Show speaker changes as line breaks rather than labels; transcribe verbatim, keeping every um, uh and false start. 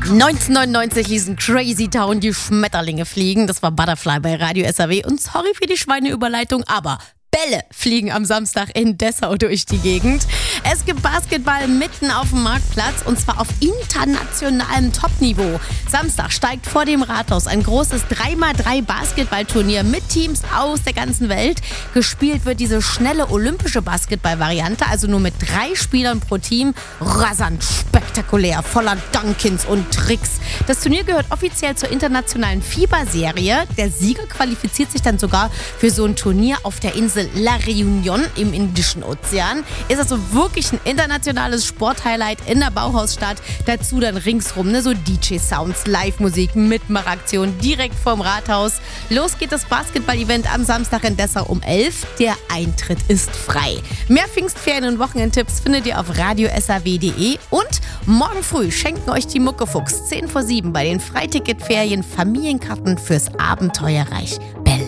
neunzehnhundertneunundneunzig ließen Crazy Town die Schmetterlinge fliegen. Das war Butterfly bei Radio S R W. Und sorry für die Schweineüberleitung, aber Bälle fliegen am Samstag in Dessau durch die Gegend. Es gibt Basketball mitten auf dem Marktplatz und zwar auf internationalem Topniveau. Samstag steigt vor dem Rathaus ein großes drei mal drei Basketballturnier mit Teams aus der ganzen Welt. Gespielt wird diese schnelle olympische Basketball-Variante, also nur mit drei Spielern pro Team. Rasant, spektakulär, voller Dunkins und Tricks. Das Turnier gehört offiziell zur internationalen FIBA-Serie. Der Sieger qualifiziert sich dann sogar für so ein Turnier auf der Insel La Réunion im Indischen Ozean. Ist also wirklich ein internationales Sporthighlight in der Bauhausstadt. Dazu dann ringsrum ne, so D J-Sounds, Live-Musik, Mitmachaktionen direkt vorm Rathaus. Los geht das Basketball-Event am Samstag in Dessau um elf. Der Eintritt ist frei. Mehr Pfingstferien- und Wochenendtipps findet ihr auf radio s r w punkt d e und morgen früh schenken euch die Muckefuchs zehn vor sieben bei den Freiticketferien Familienkarten fürs Abenteuerreich Bella.